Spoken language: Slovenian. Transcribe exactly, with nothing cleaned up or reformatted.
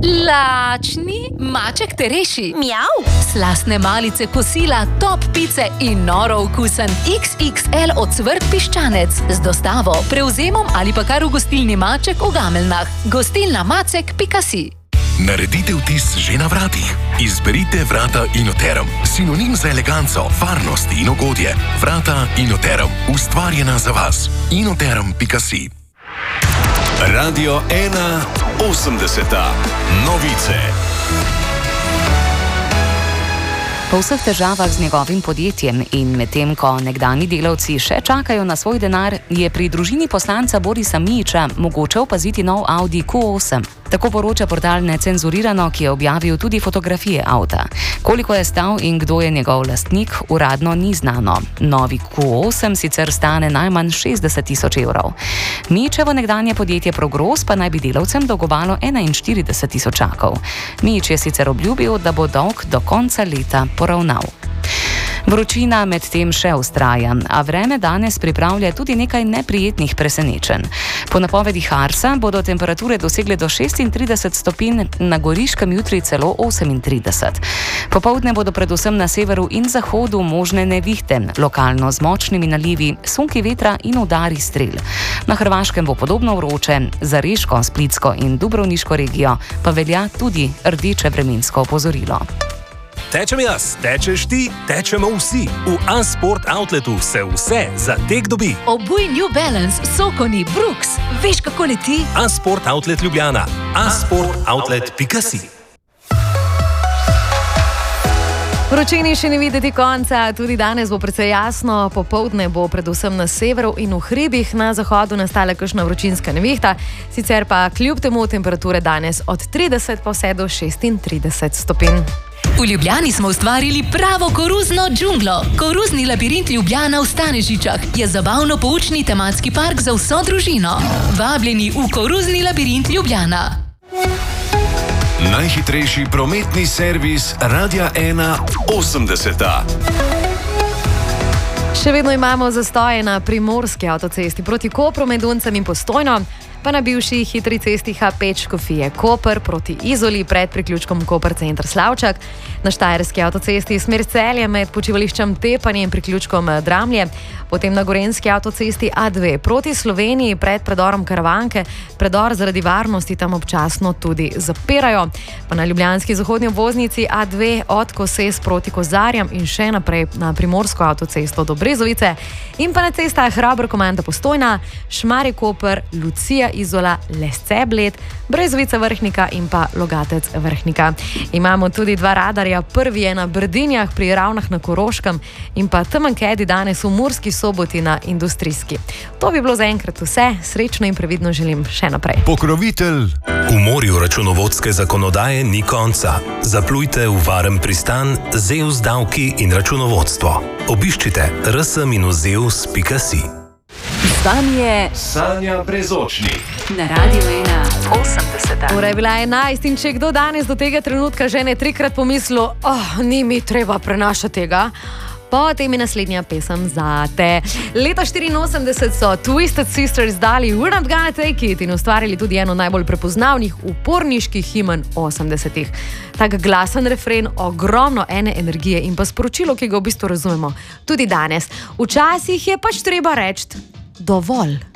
Lačni maček te reši. Mjav. Slastne malice kosila, top pice in noro okusen iks iks el ocvrt piščanec. Z dostavo, prevzemom ali pa kar v gostilni Maček v Gameljnah. Gostilna macek pika si. Naredite vtis že na vratih. Izberite vrata Inoterum. Sinonim za eleganco, varnost in ugodje. Vrata Inoterum. Ustvarjena za vas. Inoterum pika si. Radio ena osemdeseta. Novice. Po vseh težavah z njegovim podjetjem in medtem, ko nekdani delavci še čakajo na svoj denar, je pri družini poslanca Borisa Mijića mogoče opaziti nov Audi Q osem. Tako poroča portal Necenzurirano, ki je objavil tudi fotografije avta. Koliko je stal in kdo je njegov lastnik, uradno ni znano. Novi Q osem sicer stane najmanj šestdeset tisoč evrov. Mijićevo nekdanje podjetje Progros pa naj bi delavcem dolgovalo enainštirideset tisočakov. Mijić je sicer obljubil, da bo dolg do konca leta poravnal. Vročina medtem še vztraja, a vreme danes pripravlja tudi nekaj neprijetnih presenečenj. Po napovedih Arsa bodo temperature dosegle do šestintrideset stopinj, na Goriškem jutri celo osemintrideset. Popoldne bodo predvsem na severu in zahodu možne nevihte, lokalno z močnimi nalivi, sunki vetra in udari strel. Na Hrvaškem bo podobno vroče, za Reško, Splitsko in Dubrovniško regijo pa velja tudi rdeče vremensko opozorilo. Tečem jaz, tečeš ti, tečemo vsi. V A-Sport Outletu se vse za tek dobi. Obuj New Balance, Sokoni, Brooks. Veš, kako leti? A-Sport Outlet Ljubljana. a sport outlet pika si. Vročini še ni videti konca, tudi danes bo precej jasno, popoldne bo predvsem na severu in v hribih, na zahodu nastala kakšna vročinska nevihta, sicer pa kljub temu temperature danes od trideset pa vse do šestintrideset stopinj. V Ljubljani smo ustvarili pravo koruzno džunglo. Koruzni labirint Ljubljana v Stanežičah je zabavno-poučni tematski park za vso družino. Vabljeni v koruzni labirint Ljubljana. Najhitrejši prometni servis Radia ena osemdeseta. Še vedno imamo zastoje na primorski avtocesti proti Kopru med Uncem in Postojno, pa na bivši hitri cesti H pet Škofije Koper proti Izoli pred priključkom Koper center Slavčak, na Štajerski avtocesti smer Celje med počivališčem Tepanje in priključkom Dramlje, potem na Gorenjski avtocesti A dve proti Sloveniji pred predorom Karavanke, predor zaradi varnosti tam občasno tudi zapirajo, pa na ljubljanski zahodni obvoznici A dve od Koses proti Kozarjam in še naprej na primorsko avtocesto do Brezovice in pa na cestah Hraber-Komanda Postojna, Šmarje Koper, Lucija Izola, Lesce Bled, Brezovica Vrhnika in pa Logatec Vrhnika. Imamo tudi dva radarja, prvi je na Brdinjah pri Ravnah na Koroškem in pa Temankedi danes v Murski Soboti na Industrijski. To bi bilo zaenkrat vse, srečno in previdno želim še naprej. Pokrovitelj. V morju računovodske zakonodaje ni konca. Zaplujte v varen pristan Zeus davki in računovodstvo. Obiščite r s minus zeus pika si. Z vami je Sanja Brezočnik. na Radio ena osemdeseta. Ura je bila enajst in če kdo danes do tega trenutka že ne trikrat pomislil, oh, ni mi treba prenašati tega, potem je naslednja pesem zate. Leta štiriinosemdeset so Twisted Sisters dali We're Not Gonna Take It in ustvarili tudi eno najbolj prepoznavnih uporniških himen osemdesetih. Tak glasen refren, ogromno ene energije in pa sporočilo, ki ga v bistvu razumemo tudi danes. Včasih je pač treba reči dovolj.